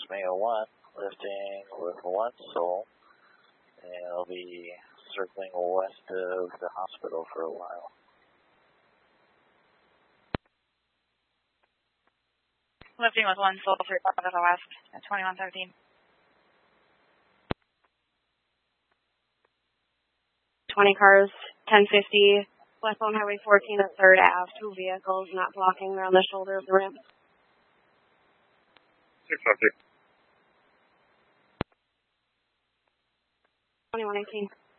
Mayo 1, lifting with 1 soul, and it'll be circling west of the hospital for a while. Lifting with 1 soul for to the west at 2113. 20 cars, 1050, westbound Highway 14 at 3rd Ave, 2 vehicles not blocking around the shoulder of the ramp. 650. 2118.